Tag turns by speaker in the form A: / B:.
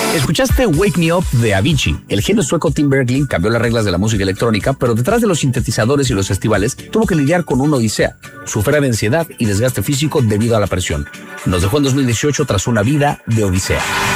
A: Escuchaste Wake Me Up de Avicii. El genio sueco Tim Bergling cambió las reglas de la música electrónica, pero detrás de los sintetizadores y los festivales tuvo que lidiar con una odisea, sufrir de ansiedad y desgaste físico debido a la presión. Nos dejó en 2018 tras una vida de odisea.